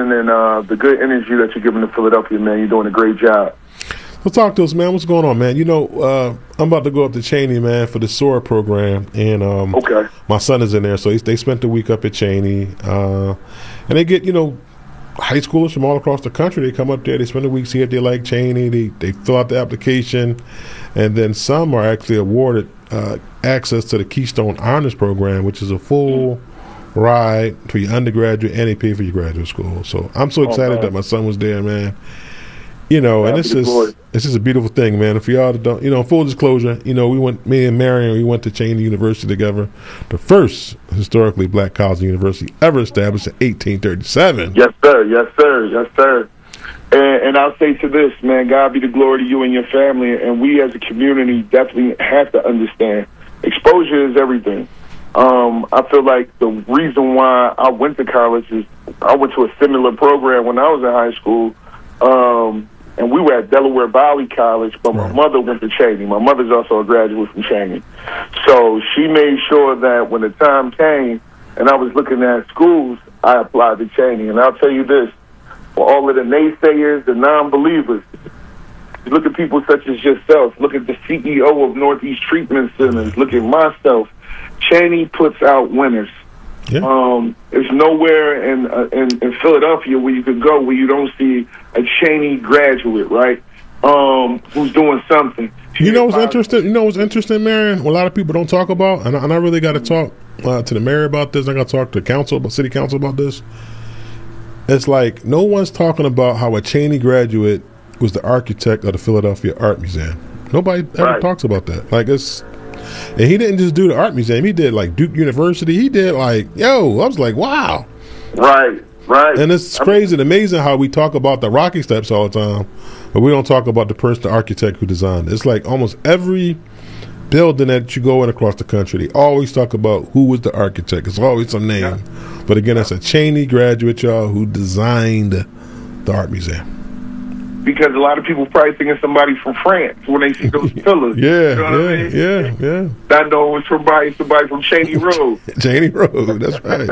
blessing and the good energy that you're giving to Philadelphia, man. You're doing a great job. Well, talk to us, man. What's going on, man? You know, I'm about to go up to Cheney, man, for the SOAR program, and Okay. my son is in there, so they spent the week up at Cheney, and they get, you know, high schoolers from all across the country. They come up there, they spend the week, see if they like Cheney, they fill out the application, and then some are actually awarded access to the Keystone Honors Program, which is a full ride for your undergraduate, and they pay for your graduate school. So I'm so excited that my son was there, man. You know, and it's just a beautiful thing, man. If y'all don't, you know, full disclosure, you know, me and Marion, we went to Cheney University together, the first historically black college and university ever established in 1837. Yes, sir. Yes, sir. Yes, sir. And I'll say to this, man, God be the glory to you and your family, and we as a community definitely have to understand exposure is everything. I feel like the reason why I went to college is I went to a similar program when I was in high school. And we were at Delaware Valley College, but my mother went to Cheney. My mother's also a graduate from Cheney. So she made sure that when the time came and I was looking at schools, I applied to Cheney. And I'll tell you this, for all of the naysayers, the non-believers, you look at people such as yourself, look at the CEO of Northeast Treatment Centers, look at myself. Cheney puts out winners. Yeah. There's nowhere in Philadelphia where you could go where you don't see a Cheney graduate, right? Who's doing something. You know what's interesting? You know what's interesting, Marion? What a lot of people don't talk about, and I really got to talk to the mayor about this. I got to talk to city council about this. It's like no one's talking about how a Cheney graduate was the architect of the Philadelphia Art Museum. Nobody ever talks about that. Like and he didn't just do the art museum. He did like Duke University. He did like, I was like, wow. Right. And it's crazy and amazing how we talk about the Rocky Steps all the time, but we don't talk about the architect who designed it. It's like almost every building that you go in across the country, they always talk about who was the architect. It's always some name. Yeah. But again, that's a Cheney graduate, y'all, who designed the art museum. Because a lot of people probably think of somebody from France when they see those pillars. Yeah. I know it's somebody from Cheney Road. Cheney Road, that's right.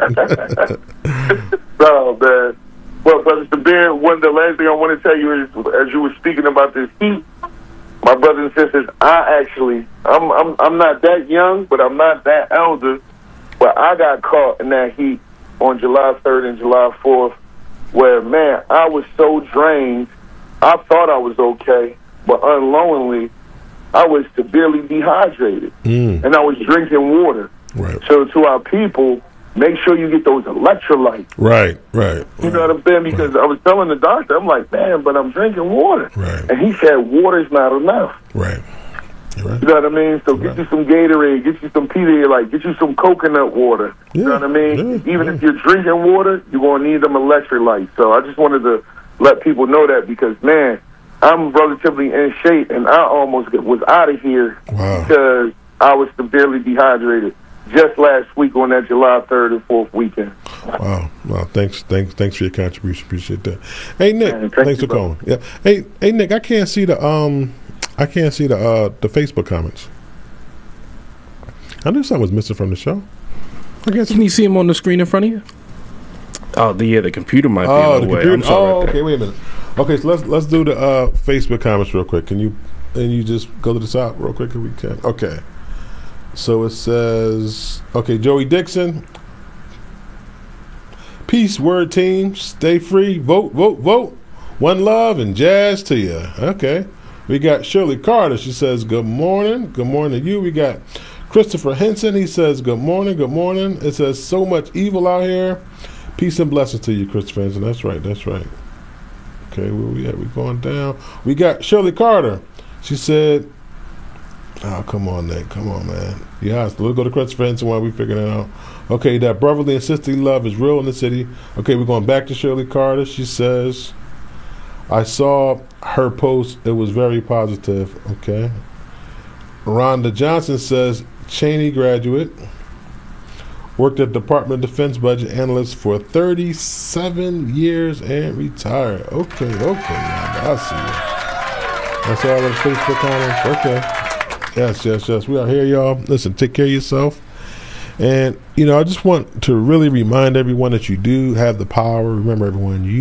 So, man. Well, Brother Sabir, the last thing I want to tell you is, as you were speaking about this heat, my brothers and sisters, I'm not that young, but I'm not that elder, but I got caught in that heat on July 3rd and July 4th, where, man, I was so drained. I thought I was okay, but unknowingly, I was severely dehydrated, and I was drinking water. Right. So to our people, make sure you get those electrolytes. Right. You know what I'm saying? Because I was telling the doctor, I'm like, man, but I'm drinking water. Right. And he said, water's not enough. Right. You know what I mean? So get you some Gatorade, get you some Pedialyte, get you some coconut water. You know what I mean? Even if you're drinking water, you're going to need them electrolytes. So I just wanted to let people know that because, man, I'm relatively in shape, and I almost was out of here because I was severely dehydrated just last week on that July 3rd and 4th weekend. Wow. Thanks for your contribution. Appreciate that. Hey, Nick, man, thanks for calling. Yeah. Hey, Nick, I can't see the Facebook comments. I knew something was missing from the show. Can you see them on the screen in front of you? Oh, the computer might be in the way. I'm sorry. Okay, wait a minute. Okay, so let's do the Facebook comments real quick. Can you just go to the top real quick if we can? Okay. So it says, Joey Dixon. Peace, word team. Stay free. Vote. One love and jazz to you. Okay. We got Shirley Carter. She says, good morning. Good morning to you. We got Christopher Henson. He says, good morning. Good morning. It says, so much evil out here. Peace and blessings to you, Christopher Henson. That's right. Okay, where we at? We going down. We got Shirley Carter. She said, oh, come on, Nick. Come on, man. Yeah, let's go to Christopher Henson while we figure it out. Okay, that brotherly and sisterly love is real in the city. Okay, we're going back to Shirley Carter. She says, I saw her post. It was very positive. Okay. Rhonda Johnson says, Cheney graduate. Worked at Department of Defense budget analyst for 37 years and retired. Okay, I see you. That's all the Facebook comments. Okay. Yes. We are here, y'all. Listen, take care of yourself. And, I just want to really remind everyone that you do have the power. Remember, everyone, you